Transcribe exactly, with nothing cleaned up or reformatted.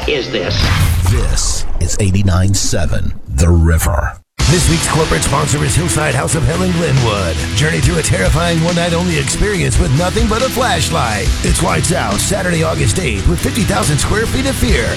is this? This is eighty-nine point seven The River. This week's corporate sponsor is Hillside House of Hell in Glenwood. Journey through a terrifying one-night-only experience with nothing but a flashlight. It's Lights Out, Saturday, August eighth, with fifty thousand square feet of fear